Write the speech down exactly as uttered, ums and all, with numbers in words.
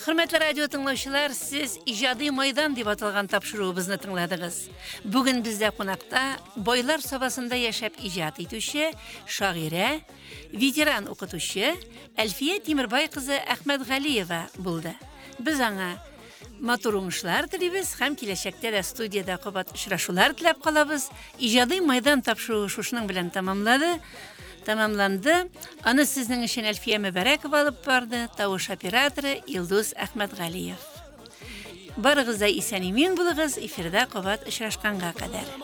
Hürmetli radyo tыңлаучылар, siz ижади майдан дип аталган тапшыруыбызны тыңладыгыз. Бүген бездә кунакта бойлар сабасында яшәп иҗат итүче, шагыйрә, ветеран укытучы Әлфия Тимербай кызы Әхмәтгалиева булды. Без аңа матур уңышлар телибез һәм киләчәктә дә студиядә кабат очрашулар теләп калабыз. Ижади майдан тапшыруы шушының белән тамамлады. Tamamlandı. Аны сезнең өчен Әлфия Мөбәрәкова алып барды, тавыш операторы Илдус Әхмәтгалиев. Барыгыз да исән-имин булыгыз, эфирда кабат очрашканга кадәр.